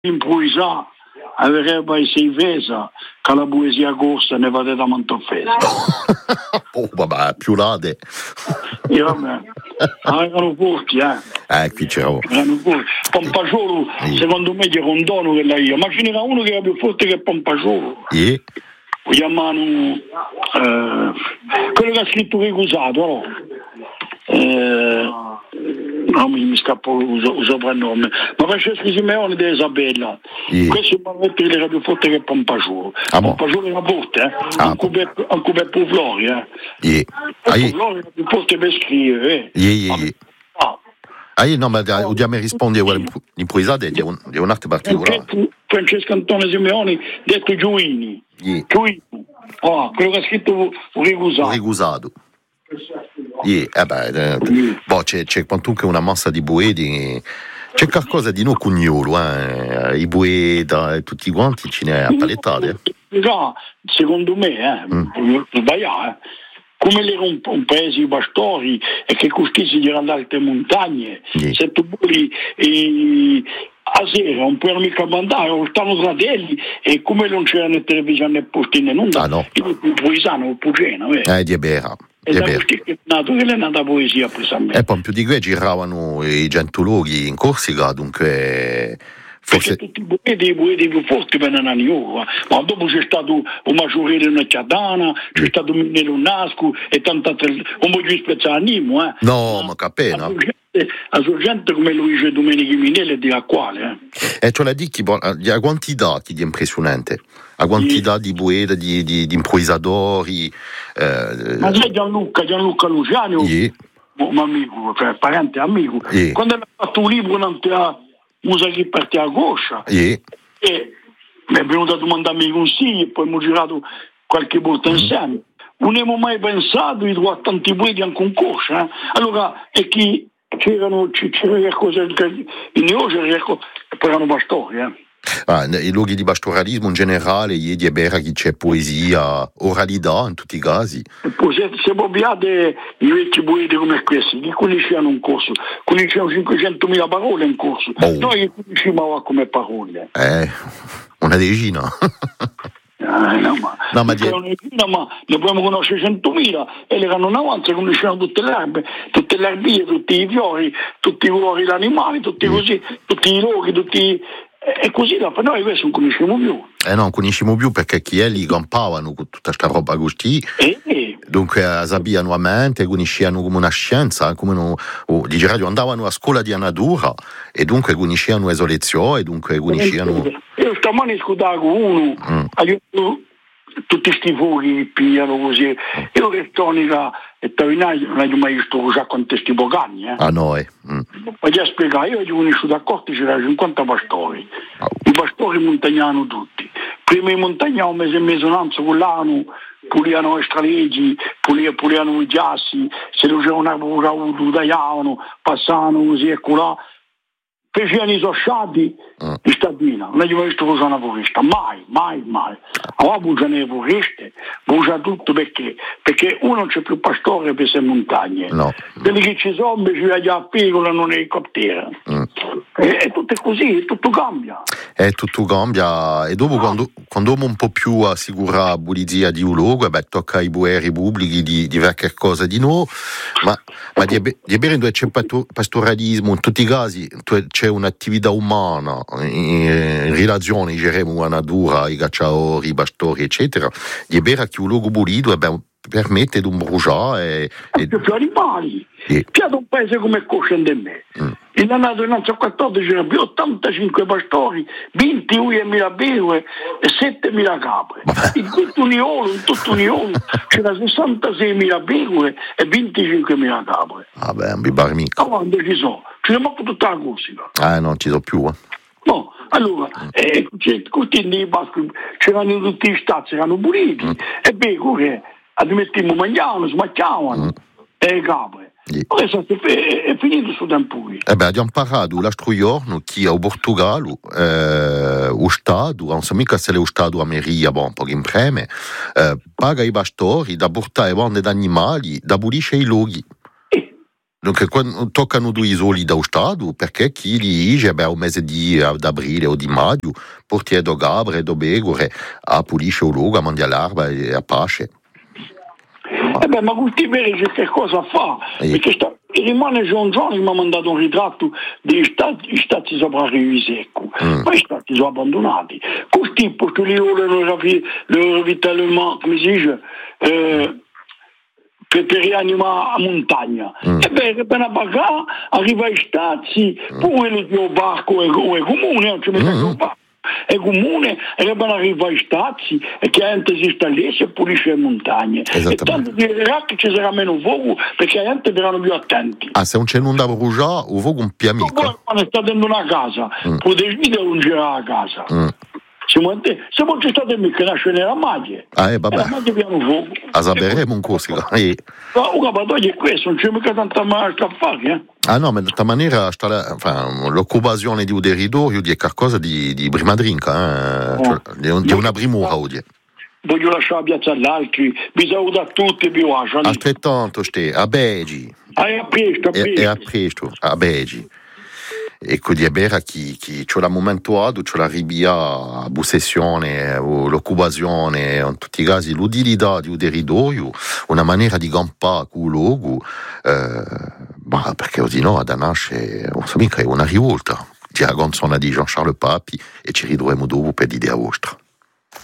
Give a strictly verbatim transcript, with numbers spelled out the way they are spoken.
improvvisare avrebbe sei vesa che la poesia corsa ne va da molto offesa. Oh, vabbè, più lade. Io vabbè, erano forti, eh. Eh, qui c'ero. Erano forti. Pompaciolo, sì. Secondo me, è un dono che l'ha io, ma ce n'era uno che era più forte che Pompaciolo. Sì. Lo chiamano, eh, quello che ha scritto Ricusato, no? Eh, no, mi, mi scappa il soprannome, ma Francesco Simeone deve saperla. Sì. Questo è un balletto che era più forte che Pompaciolo. Ah, Pompaciolo era forte, eh? Ah, anche per, anche per Flori, eh? Sì. Poi Flori era più forte per scrivere, eh? Sì, sì, sì. Ah. Ah, no, ma dobbiamo rispondere all'improvvisata di un'arte particolare. Francesco Antonio Simeone, detto Giuini. Sì. Giuini. Oh, quello che ha scritto Ricusato. Ricusato. Sì, eh beh, eh, boh, c'è, c'è quantunque una massa di buedi, c'è qualcosa di no cugnolo, eh, i bueda e tutti quanti ce ne è a palettate. No, secondo me, eh, mm. sbagliare, eh. Come era un, un paese di pastori e che costì si era alle alte montagne, sì. Se tu vuoi e, a sera non puoi mica mandare, stavano fratelli e come non c'erano né televisione né posti né nulla, ah, no. Io il poesano o pugena, eh, di Ebera. E da questo che è nato, che è nata poesia precisamente. E poi più di que giravano i gentologhi in Corsica, dunque forse... Perché tutti i poeti, i poeti più forti venivano a New, ma dopo c'è stato un Maggiorello Nacciadana, c'è stato Minnello Nascu e tant'altre, non voglio spezzare a Nimo, eh. No, ma che appena. La sua gente come Luigi Domenico Minelli di a quale, eh. E cioè la dici, la quantità che è impressionante, la quantità sì. di poeti, di, di, di improvvisatori. Eh, ma sai Gianluca, Gianluca Luciano, sì. Un amico, cioè parente amico, sì. Quando ha fatto un libro non ti ha musica che parte a goscia, sì. E mi è venuto a domandarmi i consigli e poi abbiamo girato qualche volta mm. insieme. Non abbiamo mai pensato di trovare tanti poeti in concorso, eh? Allora, e chi c'erano, c'era qualcosa in negocio e poi erano pastori, eh? Ah, i luoghi di pastoralismo in generale, ieri è vero che c'è poesia, oralità in tutti i casi. E poi se, se proviate i vecchi poeti come questi, che conoscevano un corso, conoscevano cinquecentomila parole in corso, oh. Noi conoscevamo come parole. Eh, una decina. Eh, no, ma, no, ma, die... decina, ma ne dobbiamo conoscere centomila e le erano avanti, conoscevano tutte le erbe, tutte le erbie, tutti i fiori, tutti i colori degli animali, tutti mm. così, tutti i luoghi, tutti. E così dopo noi questo non conosciamo più. Eh no, non conosciamo più perché chi è lì campavano con tutta questa roba così. Eh, eh. Dunque sapevano a mente, conoscevano come una scienza, come uno, oh, di radio andavano a scuola di natura e dunque conoscevano le lezioni, dunque conoscevano. Io stamani scudavo con uno, mm. aiuto tutti questi fuochi che pigliano così. Mm. Io che tonica e Tavinai non ho mai visto già con questi pocani, eh. Ah no, eh. Mm. Ma già spiegare, io ho conosciuto a Corti c'erano cinquanta pastori, oh. I pastori montagnano tutti. Prima i montagnani mese e mesonanza con l'anno, pulivano le straleggi, pulivano i giassi, se non c'era una pura tagliavano, passavano così e colà. Facevano i sosciati mm. in stadina, non abbiamo visto cosa una foresta, mai, mai, mai. Allora bugiano le foreste, bugia tutto perché? Perché uno non c'è più pastore per queste montagne. No. Quelli che ci sono ci viaggiano a pecora, non elicottera. Mm. E, e tutto è così, tutto cambia. E tutto cambia e dopo no. quando, quando un po' più assicura la pulizia di un luogo, beh, tocca ai bueri pubblici di, di fare qualcosa di nuovo, ma, ma di, di bere dove c'è pastoralismo, in tutti i casi c'è un'attività umana in relazione diremo alla natura, i cacciatori, i pastori eccetera, di bere che un luogo pulito permette di un bruciare e, e... più animali sì. C'è un paese come Coscende me mm. Il anno millenovecentoquattordici c'erano più ottantacinque pastori, ventimila beue e settemila capre. In tutto Unione, in tutto Unione c'era sessantaseimila beue e venticinquemila capre. Vabbè, non mi bar mica. Quando ci sono? Ci siamo tutta la Corsica. Ah, non ci sono più, eh. No, allora, mm. eh, nei baschi c'erano tutti gli stati, erano puliti, mm. e pecore, admettiamo mangiavano, smacchiavano, mm. e capre. Sì. Adesso è, è finito sul tempo. Eh beh, abbiamo parlato l'altro giorno che a Portogallo eh, lo Stato, non so mica se è lo Stato a Meria, bon, un po' in preme, eh, paga i pastori da portare bande d'animali, da pulisce i luoghi. Eh, Dunque, quando toccano due isoli da Stato, perché chi li dice, beh, un mese di d'aprile o di maggio, portiere do Gabre, do Begore, a pulisce o luogo, a mangiare l'arba e a pace. Eh beh, ma questi veri che cosa fa? E... Perché sta, rimane John John, mi ha mandato un ritratto degli stati, gli stati sopravvissuti secco, mm. ma gli stati sono abbandonati. Questi perché li vogliono il ravitaillement, come si dice, eh, per, per rianimare a montagna. Mm. E beh, per una bagà arriva ai stati, mm. pure il barco è, è comune, non ci mette mm. il barco. È comune e devono arrivare ai stati e che la gente si sta lì e si pulisce le montagne e tanto dirà che ci sarà meno fuoco perché la gente verranno più attenti. Ah, se non c'è nulla da bruciare o fuoco un più amico quando sta dentro una casa mm. può decidere non girare a casa mm. se non c'è stato mica nasce nella maglia ah, eh, vabbè. la maglia piano fuoco a saperemo un corso eh. ma un capadoglio è questo non c'è mica tanta male a fare eh? Ah no, ma in questa maniera sta la, enfin, l'occupazione di un territorio è qualcosa di, di prima drinka, eh? Cioè, di, un, di una primura oggi. Voglio lasciare la piazza all'altri, vi saluto a tutti e vi lascio. Altrettanto, ste, a Begi. Ah, a presto, a presto. E a presto, a Begi. E quindi è vero che c'è il momento ad, c'è la ribia, la possessione, l'occupazione, in tutti i casi l'utilità di un territorio, una maniera di campare con il luogo, eh, ma perché così no, da nasce, non so mica, è una rivolta. C'è la canzone di Jean-Charles Papi e ci ritroviamo dopo per l'idea vostra.